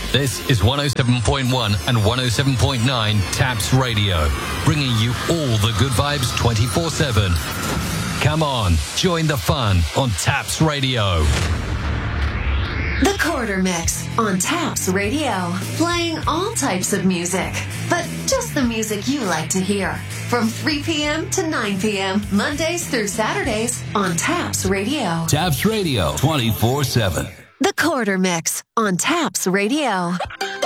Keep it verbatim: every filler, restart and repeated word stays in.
This is one oh seven point one and one oh seven point nine Taps Radio, bringing you all the good vibes twenty-four seven. Come on, join the fun on Taps Radio. The Quarter Mix on Taps Radio, playing all types of music, but just the music you like to hear. From three p.m. to nine p.m., Mondays through Saturdays on Taps Radio. Taps Radio, twenty-four seven. The Quarter Mix on Taps Radio.